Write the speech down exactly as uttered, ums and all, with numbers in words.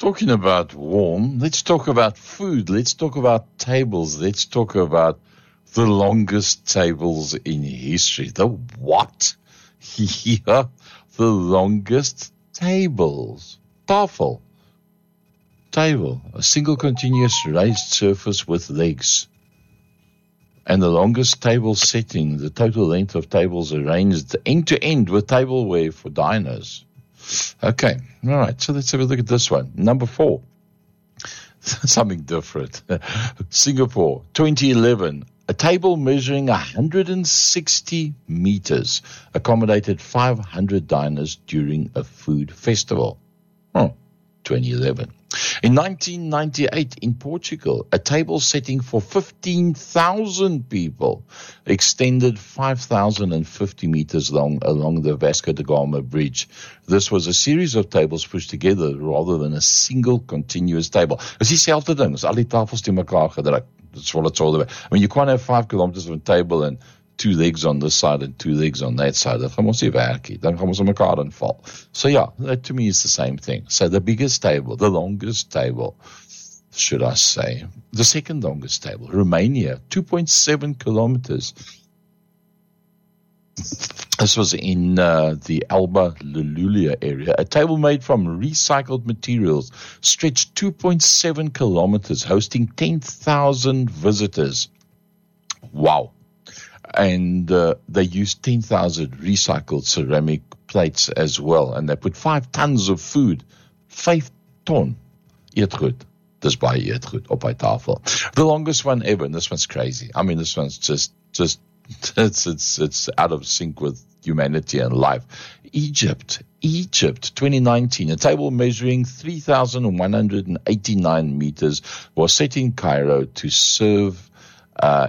Talking about warm, let's talk about food. Let's talk about tables. Let's talk about the longest tables in history. The what? Yeah, the longest tables. Tafel. Table, a single continuous raised surface with legs. And the longest table setting, the total length of tables arranged end to end with tableware for diners. Okay, all right, so let's have a look at this one. Number four, something different. Singapore, twenty eleven, a table measuring one hundred sixty meters accommodated five hundred diners during a food festival. Oh, twenty eleven. In nineteen ninety-eight, in Portugal, a table setting for fifteen thousand people extended five thousand fifty meters long along the Vasco da Gama Bridge. This was a series of tables pushed together rather than a single continuous table. Dis dieselfde ding, as al die tafels te mekaar gedruk. That's what it's all about. I mean, you can't have five kilometers of a table and two legs on this side and two legs on that side. Dan gaan ons nie werk nie. Dan gaan ons in mekaar inval. So yeah, that to me is the same thing. So the biggest table, the longest table, should I say. The second longest table, Romania, two point seven kilometers. This was in uh, the Alba Lululia area. A table made from recycled materials stretched two point seven kilometers, hosting ten thousand visitors. Wow. And uh, they used ten thousand recycled ceramic plates as well. And they put five tons of food, five ton eetgoed. Dis baie eetgoed op hy tafel. The longest one ever, and this one's crazy. I mean, this one's just, just, it's, it's, it's out of sync with humanity and life. Egypt, Egypt, twenty nineteen, a table measuring three thousand one hundred eighty-nine meters was set in Cairo to serve uh,